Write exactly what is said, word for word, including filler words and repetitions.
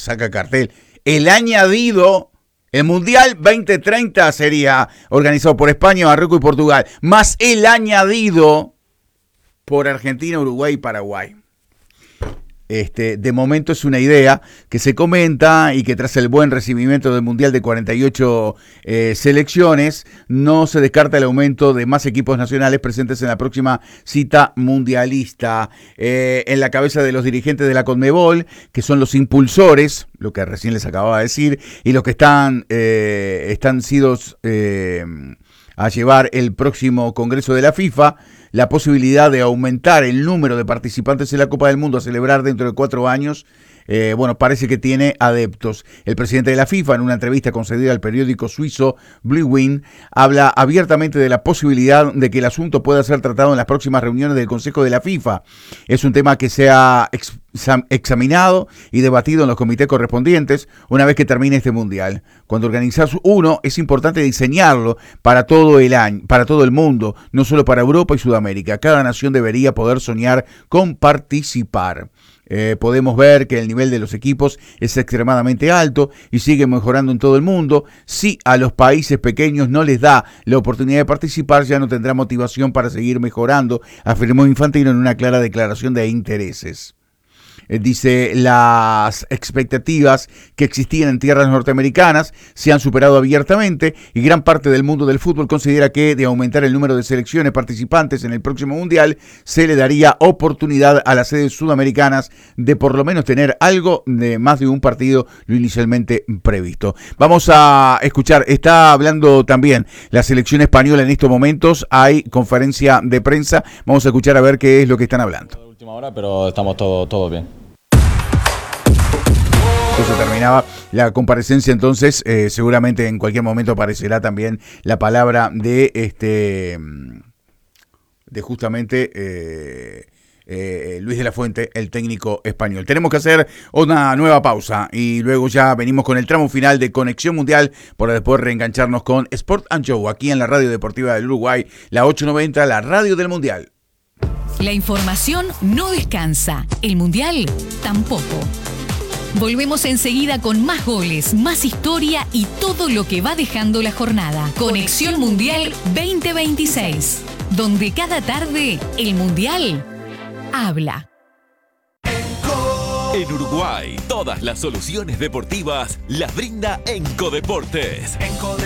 saca cartel. El añadido, el Mundial veinte treinta sería organizado por España, Marruecos y Portugal, más el añadido por Argentina, Uruguay y Paraguay. Este, de momento es una idea que se comenta y que tras el buen recibimiento del Mundial de cuarenta y ocho eh, selecciones, no se descarta el aumento de más equipos nacionales presentes en la próxima cita mundialista. Eh, en la cabeza de los dirigentes de la Conmebol, que son los impulsores, lo que recién les acababa de decir, y los que están, eh, están sidos eh, a llevar el próximo Congreso de la FIFA, la posibilidad de aumentar el número de participantes en la Copa del Mundo a celebrar dentro de cuatro años, eh, bueno, parece que tiene adeptos. El presidente de la FIFA, en una entrevista concedida al periódico suizo Blue Wind, habla abiertamente de la posibilidad de que el asunto pueda ser tratado en las próximas reuniones del Consejo de la FIFA. Es un tema que se ha ex- examinado y debatido en los comités correspondientes una vez que termine este mundial. Cuando organizas uno, es importante diseñarlo para todo el año, para todo el mundo, no solo para Europa y Sudamérica. Cada nación debería poder soñar con participar. Eh, podemos ver que el nivel de los equipos es extremadamente alto y sigue mejorando en todo el mundo. Si a los países pequeños no les da la oportunidad de participar, ya no tendrá motivación para seguir mejorando, afirmó Infantino en una clara declaración de intereses. Dice, las expectativas que existían en tierras norteamericanas se han superado abiertamente y gran parte del mundo del fútbol considera que de aumentar el número de selecciones participantes en el próximo mundial se le daría oportunidad a las sedes sudamericanas de por lo menos tener algo de más de un partido lo inicialmente previsto. Vamos a escuchar, está hablando también la selección española en estos momentos, hay conferencia de prensa, vamos a escuchar a ver qué es lo que están hablando. Última hora, pero estamos todo, todo bien. Eso terminaba la comparecencia, entonces eh, seguramente en cualquier momento aparecerá también la palabra de este de justamente eh, eh, Luis de la Fuente, el técnico español. Tenemos que hacer una nueva pausa y luego ya venimos con el tramo final de Conexión Mundial para después reengancharnos con Sport and Show aquí en la Radio Deportiva del Uruguay, la ochocientos noventa, la radio del Mundial. La información no descansa, el Mundial tampoco. Volvemos enseguida con más goles, más historia y todo lo que va dejando la jornada. Conexión Mundial veinte veintiséis, donde cada tarde el Mundial habla. En Uruguay, todas las soluciones deportivas las brinda Enco Deportes.